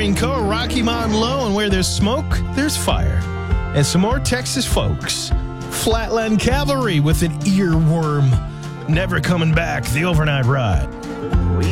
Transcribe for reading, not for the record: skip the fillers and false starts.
Marine Corps, Rocky Mountain Low, and where there's smoke, there's fire. And some more Texas folks. Flatland Cavalry with an earworm. Never coming back, the overnight ride.